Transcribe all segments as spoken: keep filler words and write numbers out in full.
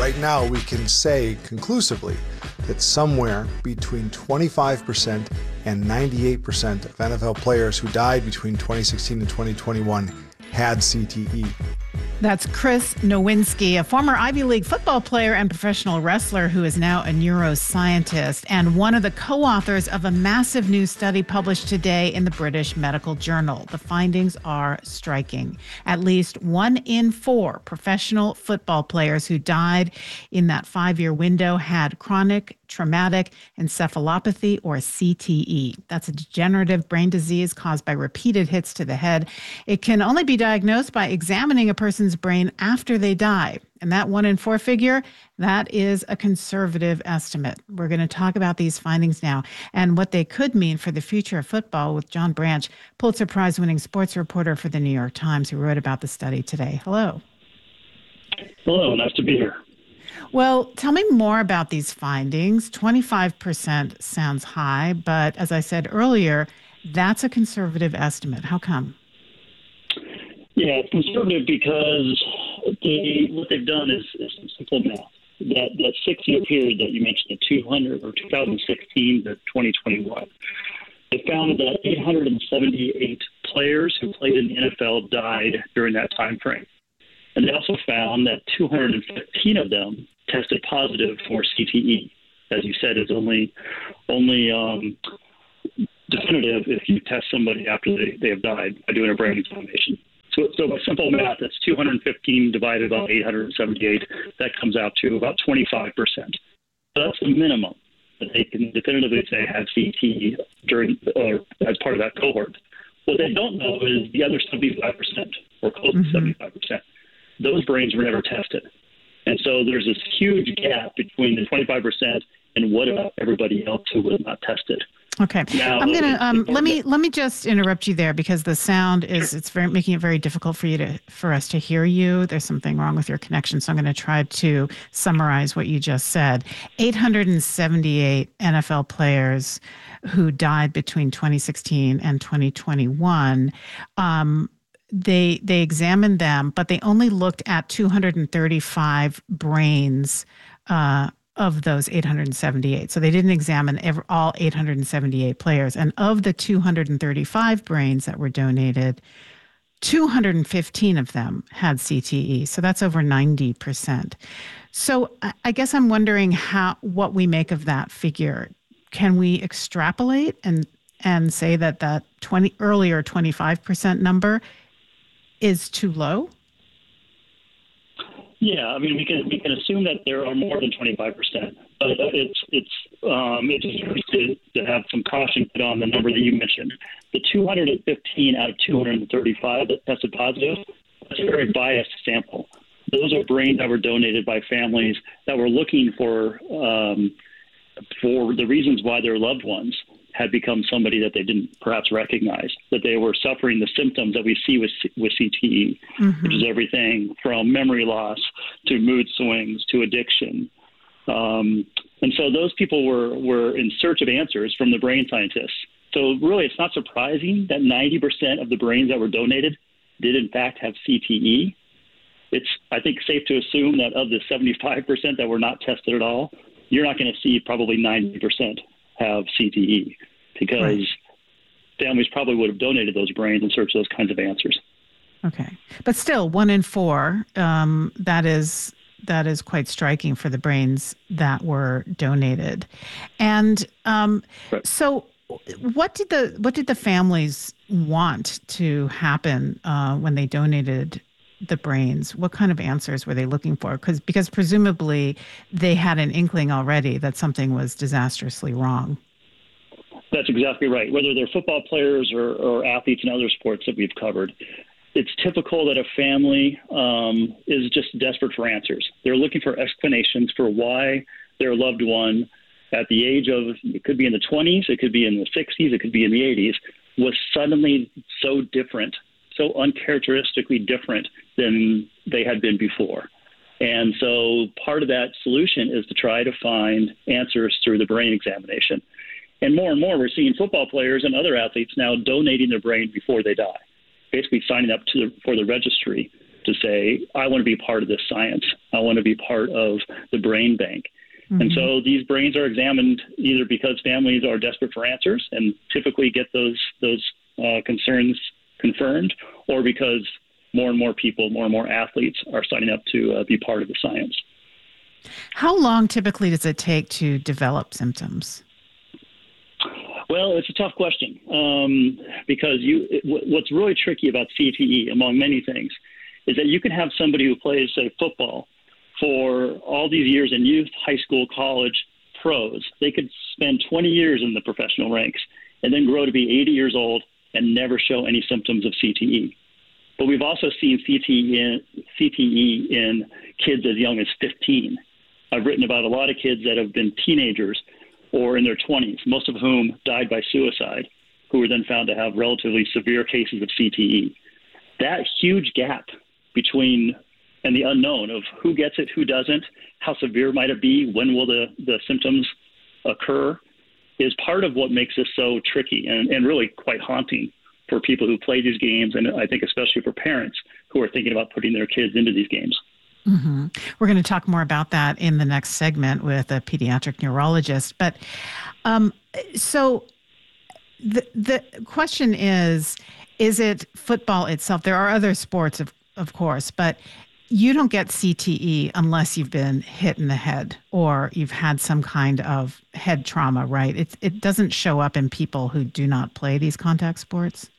right now we can say conclusively that somewhere between twenty-five percent and ninety-eight percent of N F L players who died between twenty sixteen and twenty twenty-one had C T E. That's Chris Nowinski, a former Ivy League football player and professional wrestler who is now a neuroscientist and one of the co-authors of a massive new study published today in the British Medical Journal. The findings are striking. At least one in four professional football players who died in that five-year window had chronic traumatic encephalopathy, or C T E. That's a degenerative brain disease caused by repeated hits to the head. It can only be diagnosed by examining a person's brain after they die. And that one in four figure, that is a conservative estimate. We're going to talk about these findings now and what they could mean for the future of football with John Branch, Pulitzer Prize-winning sports reporter for the New York Times, who wrote about the study today. Hello. Hello, nice to be here. Well, tell me more about these findings. twenty-five percent sounds high, but as I said earlier, that's a conservative estimate. How come? Yeah, it's conservative because they, what they've done is, is some simple math. That that six-year period that you mentioned, the two hundred or two thousand sixteen to twenty twenty-one, they found that eight hundred seventy-eight players who played in the N F L died during that time frame. And they also found that two hundred fifteen of them tested positive for C T E. As you said, it's only only um, definitive if you test somebody after they, they have died by doing a brain examination. So, so by simple math, that's two hundred fifteen divided by eight hundred seventy-eight. That comes out to about twenty-five percent. So that's the minimum that they can definitively say had C T E during or as part of that cohort. What they don't know is the other seventy-five percent or close mm-hmm. to seventy-five percent. Those brains were never tested. And so there's this huge gap between the twenty-five percent and what about everybody else who was not tested. Okay. Now, I'm going to um, let me let me just interrupt you there because the sound is it's very making it very difficult for you to for us to hear you. There's something wrong with your connection, so I'm going to try to summarize what you just said. eight hundred seventy-eight N F L players who died between twenty sixteen and twenty twenty-one. Um, They they examined them, but they only looked at two hundred thirty-five brains uh, of those eight hundred seventy-eight. So they didn't examine every, all eight hundred seventy-eight players. And of the two hundred thirty-five brains that were donated, two hundred fifteen of them had C T E. So that's over ninety percent. So I guess I'm wondering how what we make of that figure. Can we extrapolate and and say that that twenty earlier twenty-five percent number is too low? Yeah, I mean, we can we can assume that there are more than twenty-five percent, but it's it's um, it's just to, to have some caution put on the number that you mentioned. The two hundred fifteen out of two hundred thirty-five that tested positive, that's a very biased sample. Those are brains that were donated by families that were looking for um, for the reasons why their loved ones had become somebody that they didn't perhaps recognize, that they were suffering the symptoms that we see with with C T E, mm-hmm. which is everything from memory loss to mood swings to addiction. Um, and so those people were, were in search of answers from the brain scientists. So really, it's not surprising that ninety percent of the brains that were donated did in fact have C T E. It's, I think, safe to assume that of the seventy-five percent that were not tested at all, you're not going to see probably ninety percent have C T E because right. families probably would have donated those brains in search of those kinds of answers. Okay. But still, one in four, um, that is that is quite striking for the brains that were donated. And um, right. so what did the what did the families want to happen uh, when they donated the brains? What kind of answers were they looking for? Because because presumably they had an inkling already that something was disastrously wrong. That's exactly right. Whether they're football players or, or athletes in other sports that we've covered, it's typical that a family um, is just desperate for answers. They're looking for explanations for why their loved one at the age of, it could be in the twenties, it could be in the sixties, it could be in the eighties, was suddenly so different, so uncharacteristically different than they had been before. And so part of that solution is to try to find answers through the brain examination. And more and more, we're seeing football players and other athletes now donating their brain before they die, basically signing up to the, for the registry to say, I want to be part of this science. I want to be part of the brain bank. Mm-hmm. And so these brains are examined either because families are desperate for answers and typically get those those uh, concerns confirmed, or because more and more people, more and more athletes are signing up to uh, be part of the science. How long typically does it take to develop symptoms? Well, it's a tough question um, because you. It, what's really tricky about C T E, among many things, is that you can have somebody who plays, say, football for all these years in youth, high school, college, pros. They could spend twenty years in the professional ranks and then grow to be eighty years old and never show any symptoms of C T E. But we've also seen C T E in, C T E in kids as young as fifteen. I've written about a lot of kids that have been teenagers or in their twenties, most of whom died by suicide, who were then found to have relatively severe cases of C T E. That huge gap between and the unknown of who gets it, who doesn't, how severe might it be, when will the, the symptoms occur, is part of what makes this so tricky and, and really quite haunting for people who play these games, and I think especially for parents who are thinking about putting their kids into these games. Mm-hmm. We're going to talk more about that in the next segment with a pediatric neurologist. But um, so the the question is, is it football itself? There are other sports, of, of course, but you don't get C T E unless you've been hit in the head or you've had some kind of head trauma, right? It, it doesn't show up in people who do not play these contact sports.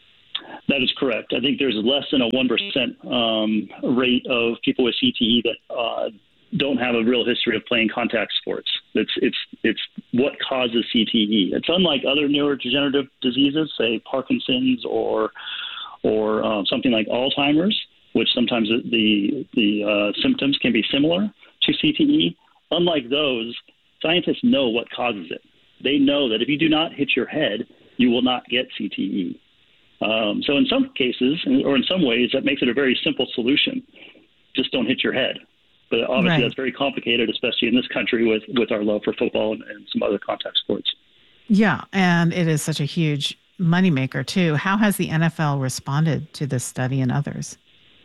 That is correct. I think there's less than a one percent um, rate of people with C T E that uh, don't have a real history of playing contact sports. It's it's it's what causes C T E. It's unlike other neurodegenerative diseases, say Parkinson's or or uh, something like Alzheimer's, which sometimes the the uh, symptoms can be similar to C T E. Unlike those, scientists know what causes it. They know that if you do not hit your head, you will not get C T E. Um, so in some cases, or in some ways, that makes it a very simple solution. Just don't hit your head. But obviously right. That's very complicated, especially in this country with, with our love for football and, and some other contact sports. Yeah, and it is such a huge moneymaker, too. How has the N F L responded to this study and others?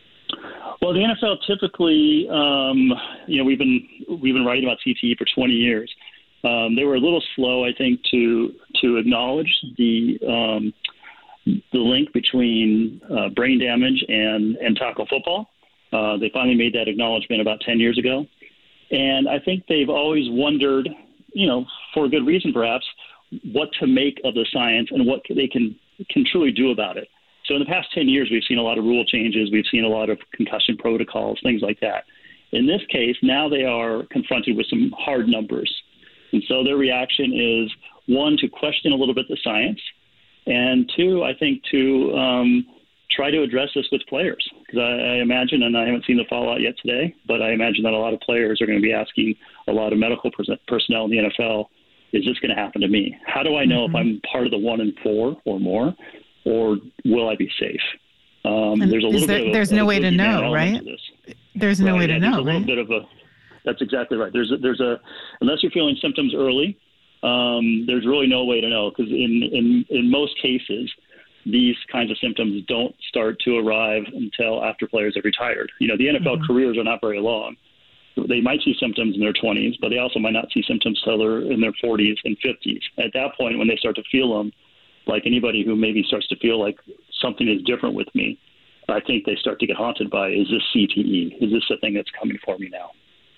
Well, the N F L typically, um, you know, we've been we've been writing about C T E for twenty years. Um, they were a little slow, I think, to to acknowledge the um, the link between uh, brain damage and, and tackle football. Uh, they finally made that acknowledgement about ten years ago. And I think they've always wondered, you know, for a good reason perhaps, what to make of the science and what they can can truly do about it. So in the past ten years, we've seen a lot of rule changes. We've seen a lot of concussion protocols, things like that. In this case, now they are confronted with some hard numbers. And so their reaction is, one, to question a little bit the science, and two, I think to um, try to address this with players. Because I, I imagine, and I haven't seen the fallout yet today, but I imagine that a lot of players are going to be asking a lot of medical pers- personnel in the N F L, is this going to happen to me? How do I know mm-hmm. if I'm part of the one in four or more, or will I be safe? Um, there's a little there, bit of a, there's a no way to know, right? To there's no right, way to yeah, know, there's a little right? bit of a, that's exactly right. There's a, there's a, unless you're feeling symptoms early, um, there's really no way to know, because in, in, in most cases, these kinds of symptoms don't start to arrive until after players have retired. You know, the N F L mm-hmm. careers are not very long. They might see symptoms in their twenties, but they also might not see symptoms till they're in their forties and fifties. At that point, when they start to feel them, like anybody who maybe starts to feel like something is different with me, I think they start to get haunted by, is this C T E? Is this the thing that's coming for me now?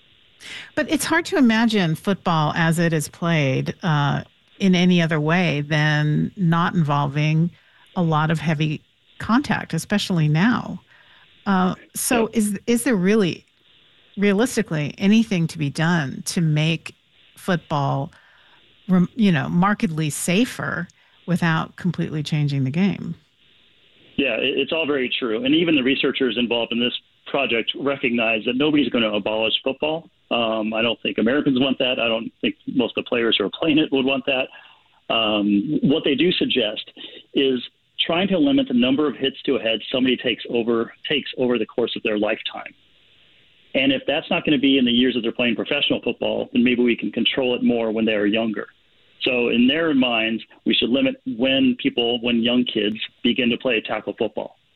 But it's hard to imagine football as it is played uh, in any other way than not involving a lot of heavy contact, especially now. Uh, so yeah. is is there really, realistically, anything to be done to make football, you know, markedly safer without completely changing the game? Yeah, it's all very true. And even the researchers involved in this project recognize that nobody's going to abolish football. Um, I don't think Americans want that. I don't think most of the players who are playing it would want that. Um, what they do suggest is trying to limit the number of hits to a head somebody takes over takes over the course of their lifetime. And if that's not going to be in the years that they're playing professional football, then maybe we can control it more when they are younger. So in their minds, we should limit when people, when young kids begin to play tackle football.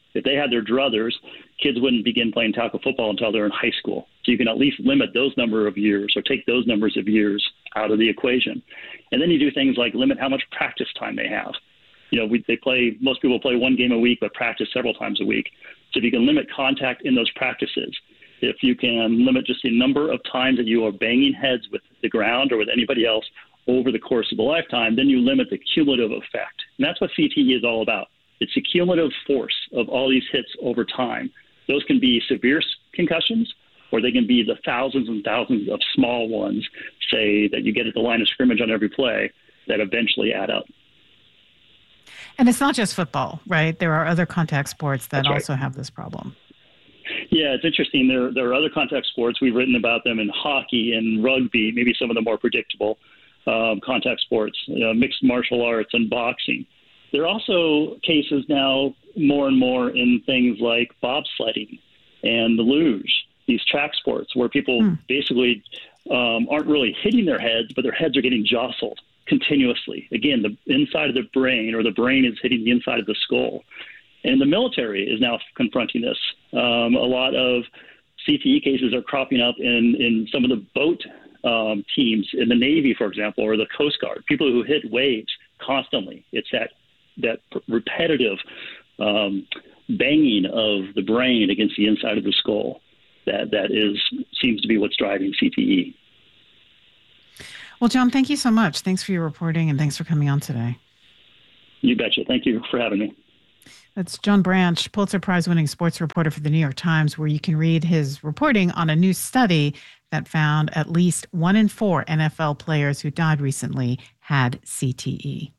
If they had their druthers, kids wouldn't begin playing tackle football until they're in high school. So you can at least limit those number of years or take those numbers of years out of the equation. And then you do things like limit how much practice time they have. You know, we, they play, most people play one game a week, but practice several times a week. So if you can limit contact in those practices, if you can limit just the number of times that you are banging heads with the ground or with anybody else over the course of a lifetime, then you limit the cumulative effect. And that's what C T E is all about. It's the cumulative force of all these hits over time. Those can be severe concussions, or they can be the thousands and thousands of small ones, say, that you get at the line of scrimmage on every play that eventually add up. And it's not just football, right? There are other contact sports that That's also right. have this problem. Yeah, it's interesting. There, there are other contact sports. We've written about them in hockey and rugby, maybe some of the more predictable um, contact sports, uh, mixed martial arts and boxing. There are also cases now more and more in things like bobsledding and the luge, these track sports where people hmm. basically um, aren't really hitting their heads, but their heads are getting jostled continuously. Again, the inside of the brain or the brain is hitting the inside of the skull. And the military is now confronting this. Um, a lot of C T E cases are cropping up in, in some of the boat um, teams in the Navy, for example, or the Coast Guard, people who hit waves constantly. It's that that repetitive um, banging of the brain against the inside of the skull that that is seems to be what's driving C T E. Well, John, thank you so much. Thanks for your reporting, and thanks for coming on today. You betcha. Thank you for having me. That's John Branch, Pulitzer Prize-winning sports reporter for the New York Times, where you can read his reporting on a new study that found at least one in four N F L players who died recently had C T E.